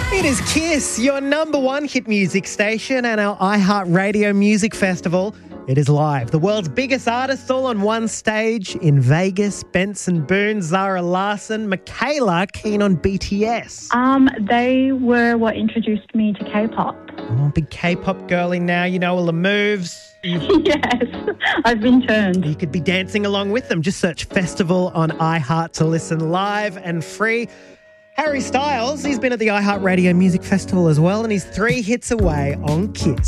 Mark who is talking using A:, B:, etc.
A: It is Kiss, your number one hit music station, and our iHeartRadio Music Festival. It is live. The world's biggest artists all on one stage in Vegas. Benson Boone, Zara Larsson, Michaela, keen on BTS.
B: They were what introduced me to K-pop.
A: Oh, big K-pop girly now. You know all the moves.
B: Yes, I've been turned.
A: You could be dancing along with them. Just search Festival on iHeart to listen live and free. Harry Styles, he's been at the iHeartRadio Music Festival as well, and he's 3 hits away on Kiss.